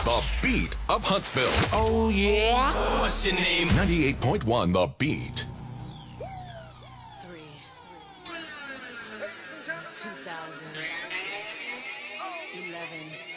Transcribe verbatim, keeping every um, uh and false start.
The Beat of Huntsville. Oh, yeah? What's your name? ninety-eight point one The Beat. Three. Two thousand. Eleven.